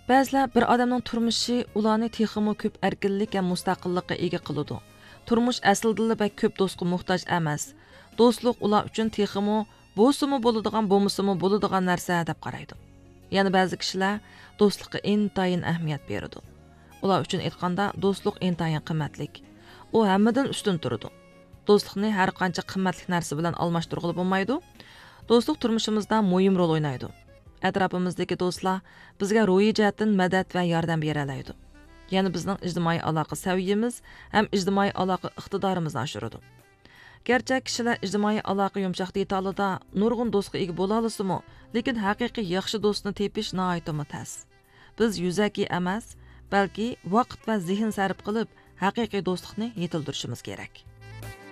Ba'zilar bir odamning turmushi ularni texmo ko'p erkinlik va mustaqillikka ega qiladi. Turmush aslida bak ko'p do'stga muhtoj emas. Do'stlik ular uchun texmo bo'lsimi bo'ladigan, bo'lmasimi bo'ladigan narsa deb qaraydi. Yana ba'zi kishilar do'stlikka intayin ahamiyat beradi. Ular uchun aytganda do'stlik intayin qimmatlik. U hammadan ustun turadi. Do'stlikni har qancha qimmatli narsa bilan almashtirib bo'lmaydi. Do'stlik turmushimizda muhim rol o'ynaydi. Atrofimizdagi do'stlar bizga ruhiy jihatdan madad va yordam bera oladi. Ya'ni bizning ijtimoiy aloqa saviyamiz ham ijtimoiy aloqa iqtidorimizni oshiradi. Gerçi kishilar ijtimoiy aloqa yumshoq detalida nurg'un do'stga ega bo'la olasimi, lekin haqiqiy yaxshi do'stni tepish nihoyatda tas. Biz yuzaki emas, balki vaqt va zehn sarf qilib haqiqiy do'stlikni yetildirishimiz kerak.